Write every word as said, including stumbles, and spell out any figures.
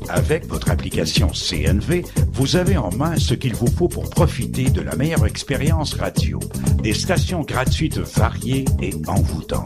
Avec votre application C N V, vous avez en main ce qu'il vous faut pour profiter de la meilleure expérience radio. Des stations gratuites variées et envoûtantes.